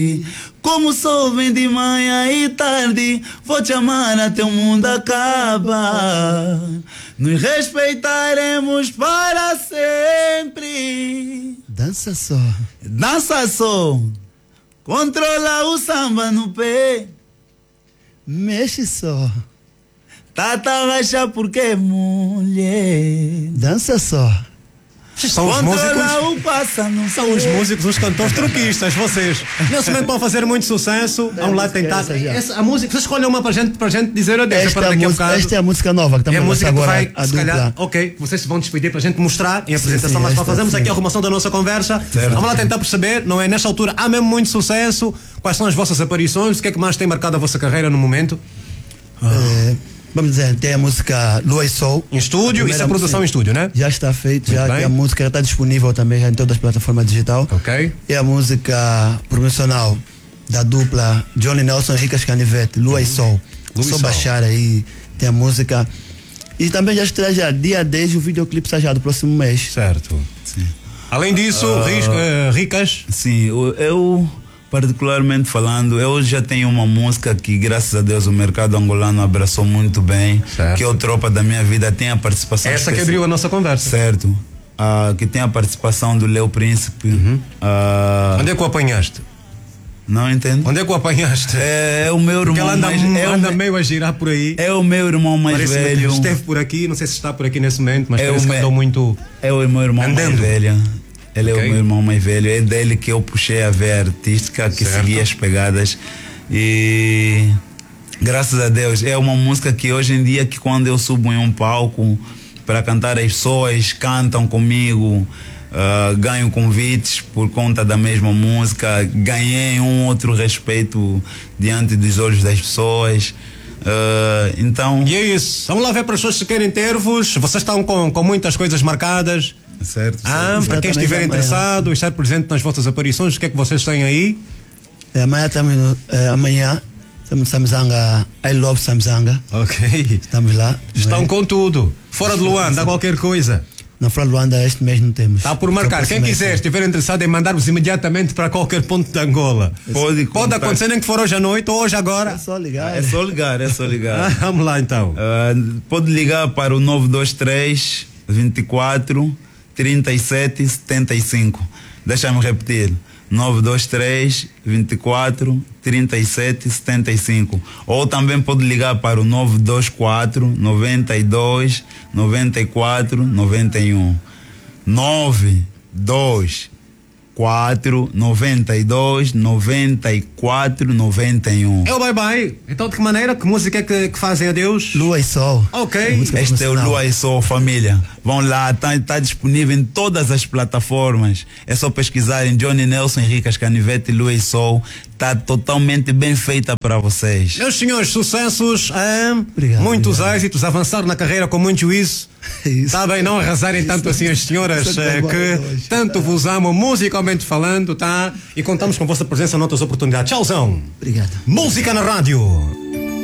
Como sou bem de manhã e tarde, vou te amar até o mundo acabar. Nos respeitaremos para sempre. Dança só. Dança só. Controla o samba no pé. Mexe só. Tata racha porque é mulher. Dança só. São os músicos, são os músicos, os cantores truquistas, vocês. Nesse momento vão fazer muito sucesso. Vamos lá tentar. A música, vocês escolhem uma para gente dizer adeus. Esta é a música nova que estamos a música agora que vai, se calhar, ok, vocês vão despedir para a gente mostrar em apresentação, mas para fazermos aqui a arrumação da nossa conversa. Vamos lá tentar perceber, não é? Nesta altura há mesmo muito sucesso. Quais são as vossas aparições? O que é que mais tem marcado a vossa carreira no momento? Vamos dizer, tem a música Lua e Sol. Em estúdio, isso é produção em estúdio, né? Já está feito, já a música está disponível também já em todas as plataformas digitais. Ok. E a música promocional da dupla Johnny Nelson e Ricas Canivete, Lua e Sol. Só baixar aí, tem a música. E também já estreia já, dia 10 o videoclipe sai já do próximo mês. Certo. Sim. Além disso, Ricas? Sim, eu particularmente falando, eu já tenho uma música que, graças a Deus, o mercado angolano abraçou muito bem, certo, que é o Tropa da Minha Vida, tem a participação. Essa que abriu a nossa conversa. Certo. Que tem a participação do Léo Príncipe. Onde é que o apanhaste? Não entendo. Onde é que o apanhaste? É o meu irmão. Porque ela anda meio a girar por aí. É o meu irmão mais velho. Esteve por aqui, não sei se está por aqui nesse momento, mas parece que andou muito. É o meu irmão andando. Mais velho. Ele é o meu irmão mais velho. É dele que eu puxei a veia artística, que seguia as pegadas. E graças a Deus, é uma música que hoje em dia, que quando eu subo em um palco para cantar, as pessoas cantam comigo, ganho convites por conta da mesma música, ganhei um outro respeito diante dos olhos das pessoas. Então... E é isso. Vamos lá ver para as pessoas que querem ter-vos. Vocês estão com muitas coisas marcadas. Certo. Para quem estiver interessado, estar presente nas vossas aparições, o que é que vocês têm aí? Amanhã estamos em Samzanga, I Love Samzanga. Ok. Estamos lá. Estão com tudo. Fora de Luanda, qualquer coisa. Na fora de Luanda este mês não temos. Está por marcar. Quem quiser, estiver interessado em mandar-vos imediatamente para qualquer ponto de Angola. Pode acontecer nem que for hoje à noite ou hoje agora. É só ligar. É só ligar. Vamos lá então. Pode ligar para o 923 24 37 75. Deixa-me repetir. 923 24 37 75. Ou também pode ligar para o 924 92 94 91. 924 92 94 91. É o bye-bye. Então de que maneira? Que música é que fazem adeus? Lua e Sol. Ok. Este é o Lua e Sol, família. Vão lá, está disponível em todas as plataformas. É só pesquisar em Johnny Nelson, Ricas Canivete, Lua e Sol. Está totalmente bem feita para vocês. Meus senhores, sucessos, obrigado, muitos êxitos, avançar na carreira com muito juízo. Está bem, não arrasarem tanto assim as senhoras que tanto vos amam, musicalmente falando, tá? E contamos com a vossa presença noutras oportunidades. Tchauzão. Obrigado. Música na rádio.